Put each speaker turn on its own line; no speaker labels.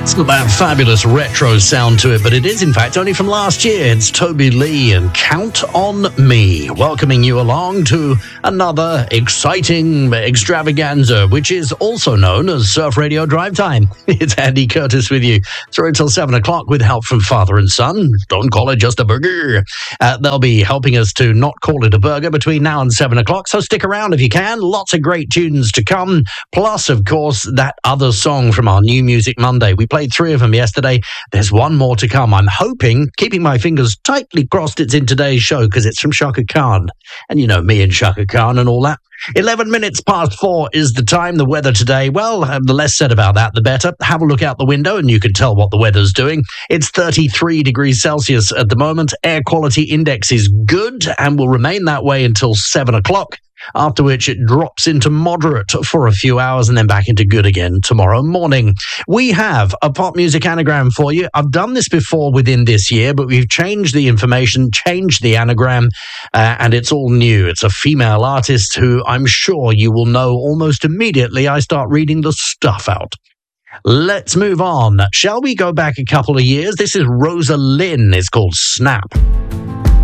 It's got that fabulous retro sound to it, but it is in fact only from last year. It's Toby Lee and Count on Me, welcoming you along to another exciting extravaganza, which is also known as Surf Radio Drive Time. It's Andy Curtis with you through until 7 o'clock with help from father and son. Don't call it just a burger. They'll be helping us to not call it a burger between now and 7 o'clock, so stick around if you can. Lots of great tunes to come, plus, of course, that other song from our New Music Monday. We played 3 of them yesterday. There's one more to come. I'm hoping, keeping my fingers tightly crossed, it's in today's show because it's from Shaka Khan. And you know me and Shaka Khan and all that. 11 minutes past 4 is the time. The weather today, well, the less said about that, the better. Have a look out the window and you can tell what the weather's doing. It's 33 degrees Celsius at the moment. Air quality index is good and will remain that way until 7 o'clock. After which it drops into moderate for a few hours and then back into good again tomorrow morning. We have a pop music anagram for you. I've done this before within this year, but we've changed the information, changed the anagram, and it's all new. It's a female artist who I'm sure you will know almost immediately I start reading the stuff out. Let's move on. Shall we go back a couple of years? This is Rosa Lynn. It's called Snap.